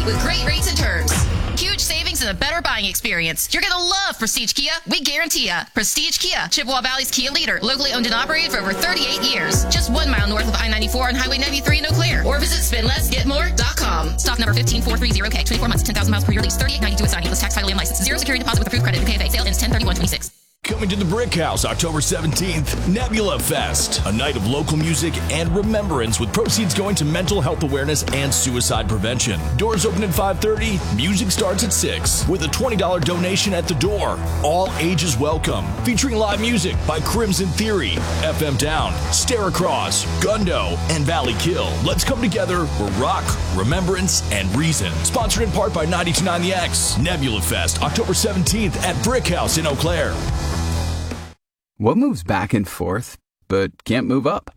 Country with great rates and terms. Huge savings and a better buying experience. You're going to love Prestige Kia. We guarantee ya. Prestige Kia, Chippewa Valley's Kia leader. Locally owned and operated for over 38 years. Just 1 mile north of I-94 on Highway 93 in Eau Claire. Or visit spendlessgetmore.com. Stock number 15430K. 24 months, 10,000 miles per year lease. 3892 assignee plus tax, title, and license. Zero security deposit with approved credit. KFA. Sale ends 10/31/26. Coming to the Brick House October 17th, Nebula Fest, a night of local music and remembrance with proceeds going to mental health awareness and suicide prevention. Doors open at 5:30, music starts at 6 with a $20 donation at the door. All ages welcome. Featuring live music by Crimson Theory, FM Down, Stare Across, Gundo, and Valley Kill. Let's come together for rock, remembrance, and reason. Sponsored in part by 929 The X. Nebula Fest, October 17th at Brick House in Eau Claire. What moves back and forth, but can't move up?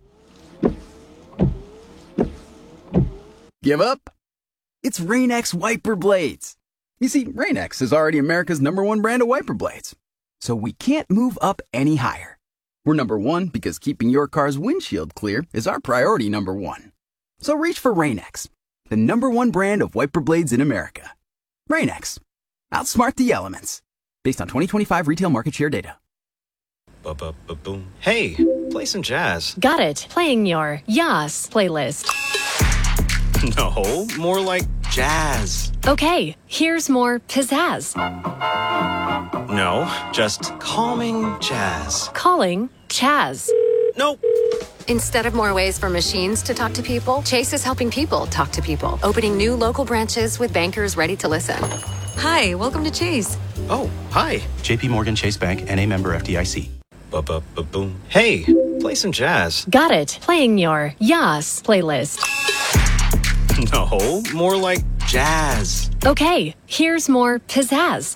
Give up? It's Rain-X wiper blades. You see, Rain-X is already America's #1 brand of wiper blades. So we can't move up any higher. We're #1 because keeping your car's windshield clear is our priority #1. So reach for Rain-X, the #1 brand of wiper blades in America. Rain-X. Outsmart the elements. Based on 2025 retail market share data. Boom. Hey, play some jazz. Got it. Playing your Yas playlist. No, more like jazz. Okay, here's more pizzazz. No, just calming jazz. Calling Chaz. Nope. Instead of more ways for machines to talk to people, Chase is helping people talk to people, opening new local branches with bankers ready to listen. Hi, welcome to Chase. Oh, hi. JP Morgan Chase Bank, NA member FDIC. Boom. Hey, play some jazz. Got it. Playing your Yas playlist. No, more like jazz. Okay, here's more pizzazz.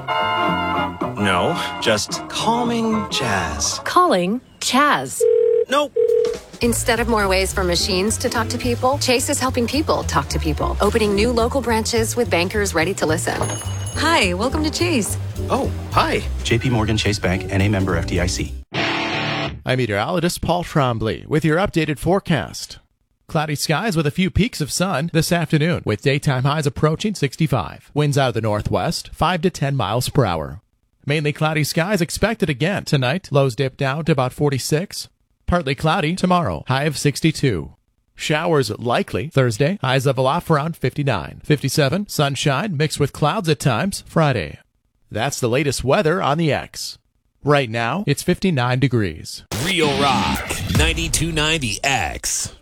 No, just calming jazz. Calling Chaz. Nope. Instead of more ways for machines to talk to people, Chase is helping people talk to people, opening new local branches with bankers ready to listen. Hi, welcome to Chase. Oh, hi. JP Morgan Chase Bank, NA member FDIC. I'm meteorologist Paul Trombley with your updated forecast. Cloudy skies with a few peaks of sun this afternoon, with daytime highs approaching 65. Winds out of the northwest, 5 to 10 miles per hour. Mainly cloudy skies expected again tonight. Lows dip down to about 46. Partly cloudy tomorrow, high of 62. Showers likely Thursday, highs level off around 59. 57, sunshine mixed with clouds at times Friday. That's the latest weather on the X. Right now, it's 59 degrees. Real Rock, 92.9 The X.